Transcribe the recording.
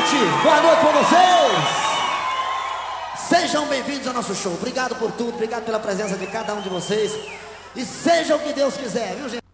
gente, boa noite pra vocês. Sejam bem-vindos ao nosso show. Obrigado por tudo, obrigado pela presença de cada um de vocês. E seja o que Deus quiser, viu, gente?